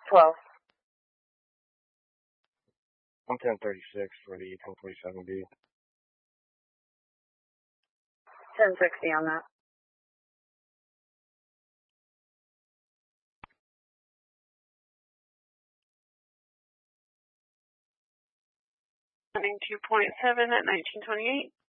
12. 110.36 for the 1047B. 1060 on that. Running 2.7 at 1928.